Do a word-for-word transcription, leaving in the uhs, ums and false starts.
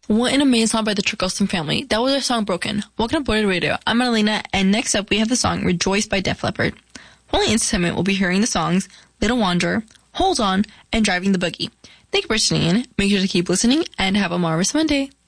What an amazing song by the Tricklesome family. That was their song Broken. Welcome to Boarded Radio. I'm Annalena, and next up we have the song Rejoice by Def Leppard. Following entertainment, we'll be hearing the songs Little Wanderer, Hold On, and Driving the Buggy. Thank you for tuning in. Make sure to keep listening and have a marvelous Monday.